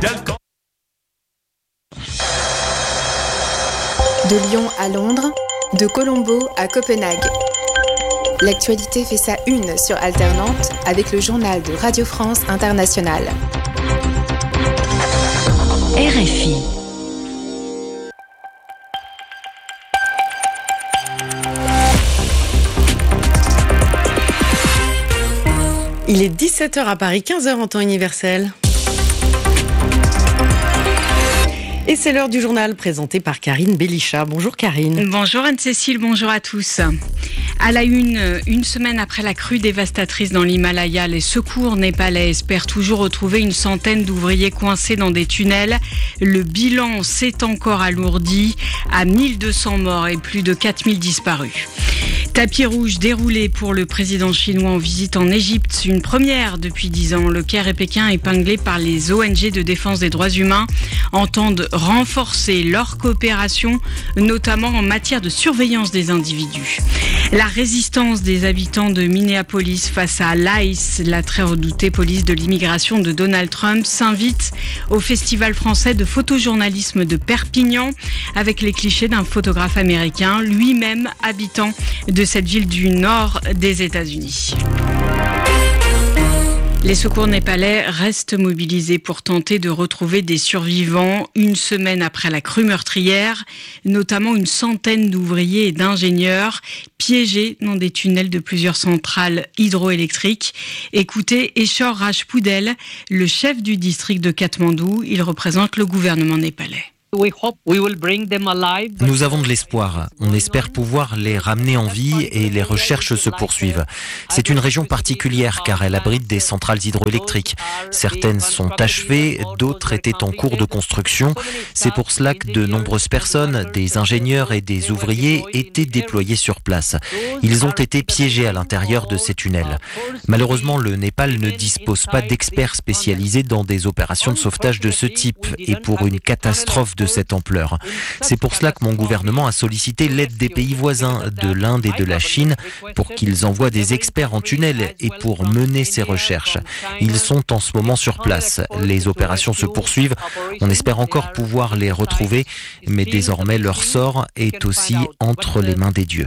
De Lyon à Londres, de Colombo à Copenhague. L'actualité fait sa une sur Alternante avec le journal de Radio France Internationale. RFI. Il est 17h à Paris, 15h en temps universel. Et c'est l'heure du journal présenté par Karine Bélichat. Bonjour Karine. Bonjour Anne-Cécile, bonjour à tous. À la une semaine après la crue dévastatrice dans l'Himalaya, les secours népalais espèrent toujours retrouver une centaine d'ouvriers coincés dans des tunnels. Le bilan s'est encore alourdi à 1200 morts et plus de 4000 disparus. Tapis rouge déroulé pour le président chinois en visite en Égypte, une première depuis 10 ans. Le Caire et Pékin, épinglés par les ONG de défense des droits humains, entendent renforcer leur coopération, notamment en matière de surveillance des individus. La résistance des habitants de Minneapolis face à l'ICE, la très redoutée police de l'immigration de Donald Trump, s'invite au Festival français de photojournalisme de Perpignan avec les clichés d'un photographe américain, lui-même habitant de cette ville du nord des États-Unis. Les secours népalais restent mobilisés pour tenter de retrouver des survivants une semaine après la crue meurtrière, notamment une centaine d'ouvriers et d'ingénieurs piégés dans des tunnels de plusieurs centrales hydroélectriques. Écoutez Eshor Rajpoudel, le chef du district de Katmandou. Il représente le gouvernement népalais. Nous avons de l'espoir. On espère pouvoir les ramener en vie et les recherches se poursuivent. C'est une région particulière car elle abrite des centrales hydroélectriques. Certaines sont achevées, d'autres étaient en cours de construction. C'est pour cela que de nombreuses personnes, des ingénieurs et des ouvriers étaient déployés sur place. Ils ont été piégés à l'intérieur de ces tunnels. Malheureusement, le Népal ne dispose pas d'experts spécialisés dans des opérations de sauvetage de ce type et pour une catastrophe de cette ampleur. C'est pour cela que mon gouvernement a sollicité l'aide des pays voisins, de l'Inde et de la Chine, pour qu'ils envoient des experts en tunnel et pour mener ces recherches. Ils sont en ce moment sur place. Les opérations se poursuivent. On espère encore pouvoir les retrouver, mais désormais leur sort est aussi entre les mains des dieux.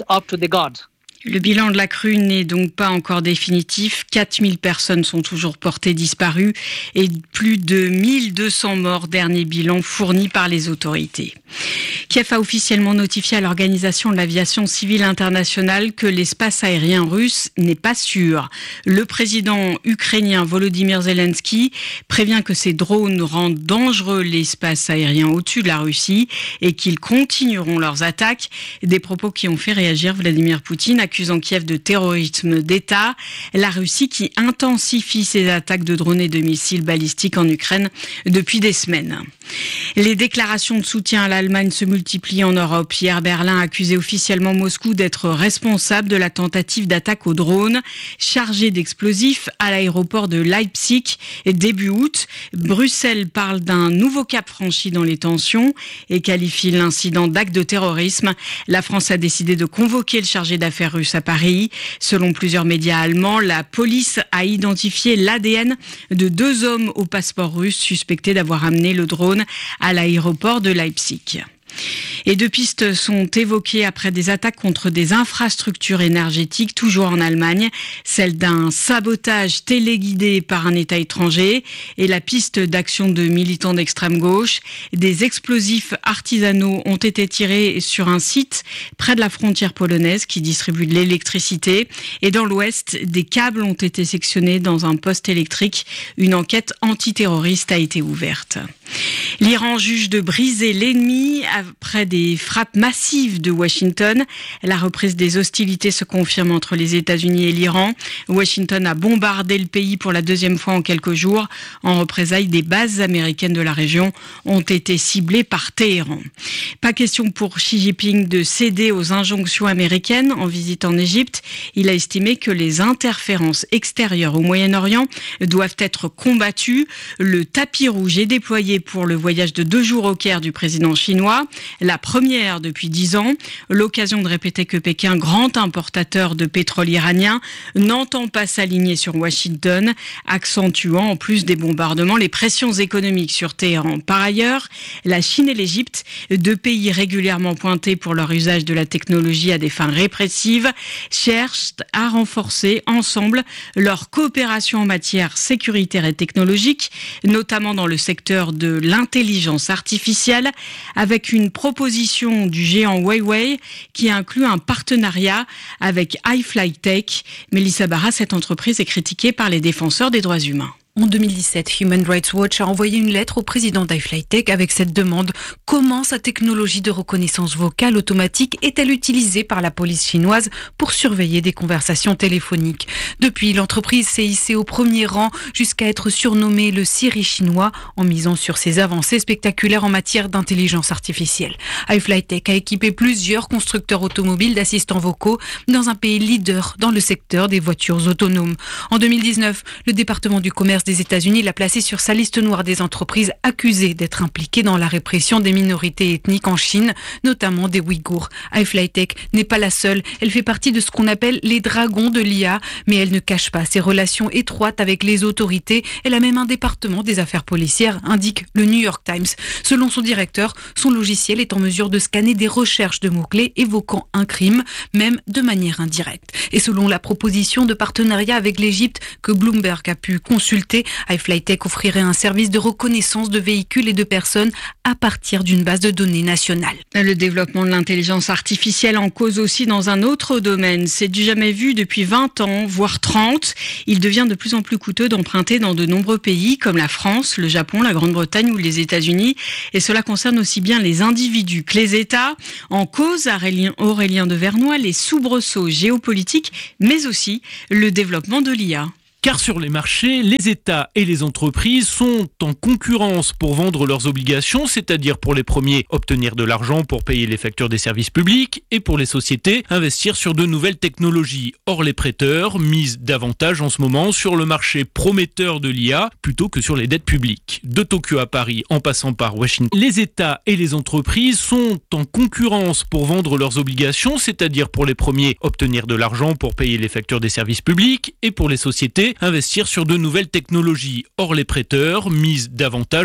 Le bilan de la crue n'est donc pas encore définitif. 4000 personnes sont toujours portées disparues et plus de 1200 morts, dernier bilan fourni par les autorités. Kiev a officiellement notifié à l'Organisation de l'aviation civile internationale que l'espace aérien russe n'est pas sûr. Le président ukrainien Volodymyr Zelensky prévient que ces drones rendent dangereux l'espace aérien au-dessus de la Russie et qu'ils continueront leurs attaques. Des propos qui ont fait réagir Vladimir Poutine, accusant Kiev de terrorisme d'État. La Russie qui intensifie ses attaques de drones et de missiles balistiques en Ukraine depuis des semaines. Les déclarations de soutien à l'Allemagne se multiplient en Europe. Hier, Berlin a accusé officiellement Moscou d'être responsable de la tentative d'attaque au drone chargé d'explosifs à l'aéroport de Leipzig début août. Bruxelles parle d'un nouveau cap franchi dans les tensions et qualifie l'incident d'acte de terrorisme. La France a décidé de convoquer le chargé d'affaires russe à Paris. Selon plusieurs médias allemands, la police a identifié l'ADN de 2 hommes au passeport russe suspectés d'avoir amené le drone à l'aéroport de Leipzig. Et 2 pistes sont évoquées après des attaques contre des infrastructures énergétiques, toujours en Allemagne. Celle d'un sabotage téléguidé par un État étranger et la piste d'action de militants d'extrême gauche. Des explosifs artisanaux ont été tirés sur un site près de la frontière polonaise qui distribue de l'électricité. Et dans l'Ouest, des câbles ont été sectionnés dans un poste électrique. Une enquête antiterroriste a été ouverte. L'Iran juge de briser l'ennemi après des frappes massives de Washington. La reprise des hostilités se confirme entre les États-Unis et l'Iran. Washington a bombardé le pays pour la 2e fois en quelques jours. En représailles, des bases américaines de la région ont été ciblées par Téhéran. Pas question pour Xi Jinping de céder aux injonctions américaines en visite en Égypte. Il a estimé que les interférences extérieures au Moyen-Orient doivent être combattues. Le tapis rouge est déployé pour le voyage de 2 jours au Caire du président chinois. la première depuis 10 ans. L'occasion de répéter que Pékin, grand importateur de pétrole iranien, n'entend pas s'aligner sur Washington, accentuant en plus des bombardements les pressions économiques sur Téhéran. Par ailleurs, la Chine et l'Égypte, deux pays régulièrement pointés pour leur usage de la technologie à des fins répressives, cherchent à renforcer ensemble leur coopération en matière sécuritaire et technologique, notamment dans le secteur de l'intelligence artificielle, avec une proposition du géant Huawei qui inclut un partenariat avec iFlyTek. Mélissa Barra, cette entreprise est critiquée par les défenseurs des droits humains. En 2017, Human Rights Watch a envoyé une lettre au président d'iFlyTek avec cette demande. Comment sa technologie de reconnaissance vocale automatique est-elle utilisée par la police chinoise pour surveiller des conversations téléphoniques ? Depuis, l'entreprise s'est hissée au premier rang jusqu'à être surnommée le Siri chinois en misant sur ses avancées spectaculaires en matière d'intelligence artificielle. iFlyTek a équipé plusieurs constructeurs automobiles d'assistants vocaux dans un pays leader dans le secteur des voitures autonomes. En 2019, le département du commerce des États-Unis l'a placé sur sa liste noire des entreprises accusées d'être impliquées dans la répression des minorités ethniques en Chine, notamment des Ouïghours. iFlyTek n'est pas la seule. Elle fait partie de ce qu'on appelle les dragons de l'IA, mais elle ne cache pas ses relations étroites avec les autorités. Elle a même un département des affaires policières, indique le New York Times. Selon son directeur, son logiciel est en mesure de scanner des recherches de mots-clés évoquant un crime, même de manière indirecte. Et selon la proposition de partenariat avec l'Égypte que Bloomberg a pu consulter, iFlyTek offrirait un service de reconnaissance de véhicules et de personnes à partir d'une base de données nationale. Le développement de l'intelligence artificielle en cause aussi dans un autre domaine. C'est du jamais vu depuis 20 ans, voire 30. Il devient de plus en plus coûteux d'emprunter dans de nombreux pays comme la France, le Japon, la Grande-Bretagne ou les États-Unis. Et cela concerne aussi bien les individus que les États. En cause, Aurélien de Vernois, les soubresauts géopolitiques, mais aussi le développement de l'IA. Car sur les marchés, les États et les entreprises sont en concurrence pour vendre leurs obligations, c'est-à-dire pour les premiers, obtenir de l'argent pour payer les factures des services publics, et pour les sociétés, investir sur de nouvelles technologies. Or, les prêteurs misent davantage en ce moment sur le marché prometteur de l'IA plutôt que sur les dettes publiques. De Tokyo à Paris, en passant par Washington, les États et les entreprises sont en concurrence pour vendre leurs obligations, c'est-à-dire pour les premiers, obtenir de l'argent pour payer les factures des services publics, et pour les sociétés, investir sur de nouvelles technologies. Or, les prêteurs misent davantage